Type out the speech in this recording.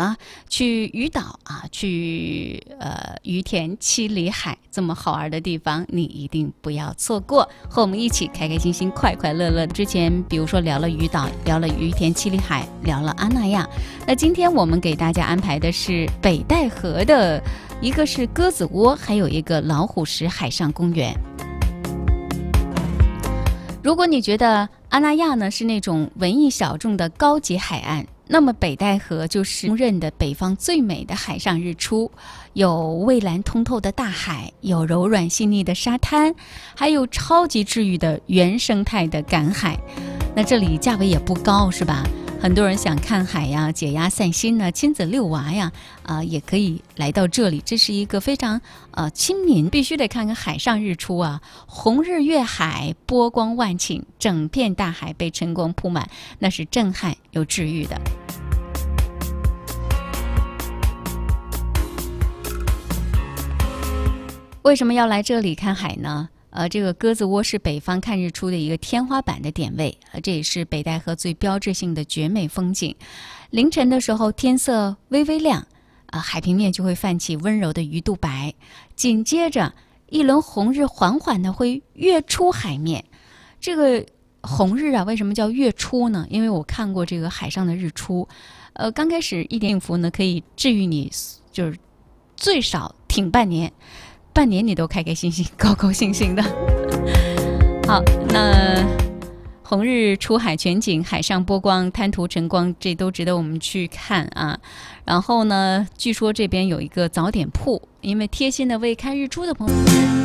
啊，去渔岛啊，去于田七里海这么好玩的地方，你一定不要错过，和我们一起开开心心、快快乐乐。之前比如说聊了渔岛，聊了于田七里海，聊了阿那亚，那今天我们给大家安排的是北戴河的，一个是鸽子窝，还有一个老虎石海上公园。如果你觉得阿那亚呢是那种文艺小众的高级海岸，那么北戴河就是公认的北方最美的海上日出，有蔚蓝通透的大海，有柔软细腻的沙滩，还有超级治愈的原生态的赶海。那这里价位也不高，是吧？很多人想看海呀、解压散心呢、亲子遛娃呀，也可以来到这里。这是一个非常亲民，必须得看看海上日出啊，红日跃海，波光万顷，整片大海被晨光铺满，那是震撼又治愈的。为什么要来这里看海呢？这个鸽子窝是北方看日出的一个天花板的点位，这也是北戴河最标志性的绝美风景。凌晨的时候，天色微微亮，海平面就会泛起温柔的鱼肚白，紧接着一轮红日缓缓的会跃出海面。这个红日啊，为什么叫跃出呢？因为我看过这个海上的日出，刚开始一点幸福呢，可以治愈你，就是最少挺半年。半年你都开开心心、高高兴兴的。好，那红日出海全景、海上波光、滩涂晨光，这都值得我们去看啊。然后呢，据说这边有一个早点铺，因为贴心的为看日出的朋友们